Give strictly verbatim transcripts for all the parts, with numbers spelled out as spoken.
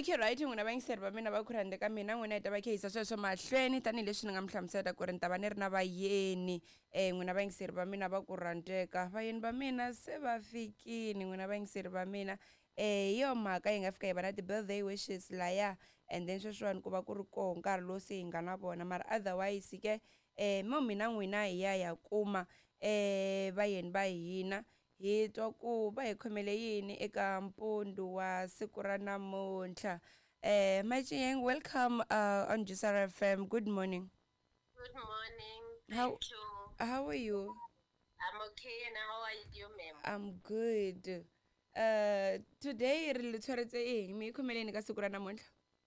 Okay, right, n'wina va yingiseri va mina va ku rhandeka mina n'wina hi ta va khe hisa sweswo mahlweni tanihileswi ni nga mi hlamusela ku ri ni ta va ni ri na vayeni um n'wina va yingiseri va mina va ku rhandeka vayeni va mina se va fikini n'wina va yingiseri va mina um hi yo mhaka hi nga fika hi va na ti-birthday wishes laya and then sweswiwani ku va ku ri koho nkarhi lowu se hi nga na vona mara otherwise ke um mo mina n'wina hi ya ya kuma um vayeni va hina hi twa ku va hi khomele yini eka mpundu wa siku ra namuntlha. Uh, Majiyeng, welcome uh, on Jusara F M. Good morning. Good morning. Thank how, you. How are you? I'm okay, and how are you, ma'am? I'm good. Uh, today, re le tshwaretse eng? Me khomele ni ka siku ra namuntlha?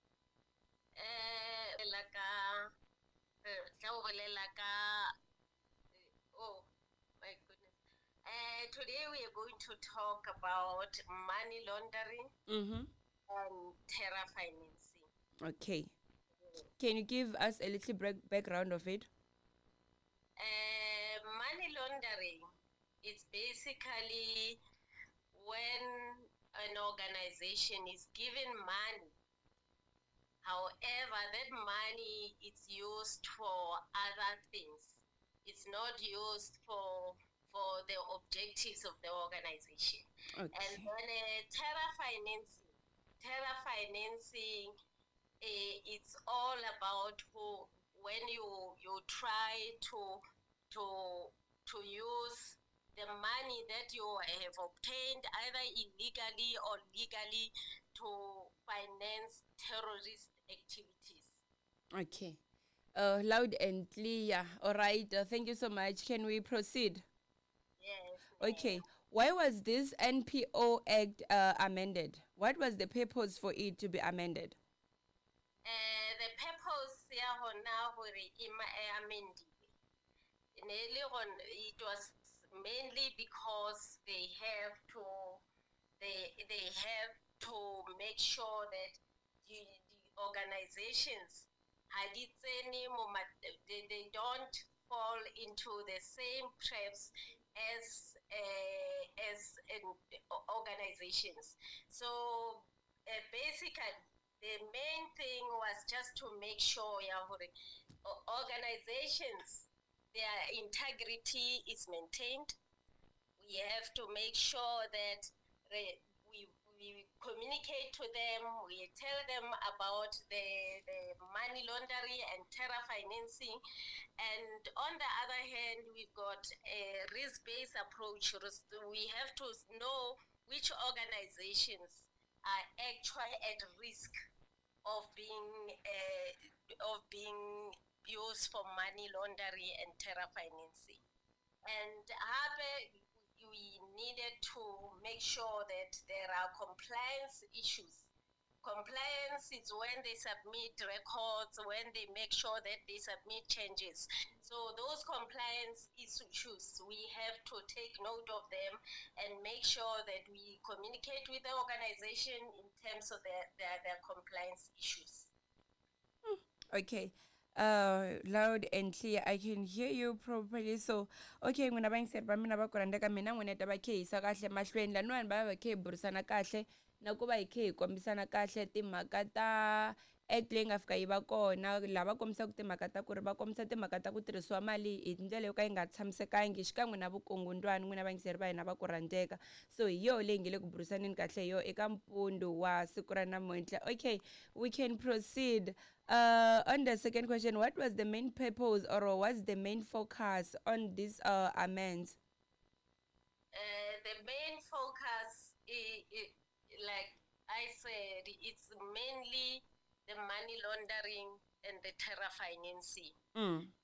Eh, la ka la ka oh my goodness. Uh, today we are going to talk about money laundering Mm-hmm. and terror financing. Okay. Can you give us a little break background of it? Uh, money laundering is basically when an organization is given money. However, that money is used for other things. It's not used for for the objectives of the organization. Okay. And then uh, terror financing. Terror financing, uh, it's all about who, when you you try to to to use the money that you have obtained either illegally or legally to finance terrorist activities. Okay. Uh, loud and clear. All right. Uh, thank you so much. Can we proceed? Yes. Okay. Why was this N P O Act uh, amended? What was the purpose for it to be amended? Uh, the purpose ya hona hore ima amended. It was mainly because they have to they they have to make sure that the, the organizations they, they don't fall into the same traps as uh, as uh, organizations. So uh, basically, the main thing was just to make sure yeah, organizations, their integrity is maintained. We have to make sure that we we communicate to them, we tell them about the, the money laundering and terror financing. And on the other hand, we've got a risk-based approach. We have to know which organizations are actually at risk of being uh, of being used for money laundering and terror financing. And Habe, we needed to make sure that there are compliance issues. Compliance is when they submit records, when they make sure that they submit changes. So those compliance issues, we have to take note of them and make sure that we communicate with the organization in terms of their, their, their compliance issues. Hmm. Okay. Uh, loud and clear. I can hear you properly. So, okay, ngwana ba yingiseri va mina va ku rhandeka mina n'wina ta va khe hisa kahle mahlweni laniwani va va khe hi burisana kahle na ku va hi khe hi kombisana kahle timhaka ta act leyi nga fika yi va kona lava kombisaka timhaka ta ku ri va kombisa timhaka ta ku tirhisiwa mali hi ndlela yo ka yi nga tshamisekangi xikan'we na vukungundwani n'wina va yingiseri va hina va ku rhandeka. So hi yo leyi nge le ku burisaneni kahle hi yo eka mpundu wa siku ra namuntlha. Okay, we can proceed. Uh, on the second question, what was the main purpose or what's the main focus on this uh, amends? Uh, the main focus, is, is, like I said, it's mainly the money laundering and the terror financing. Mm.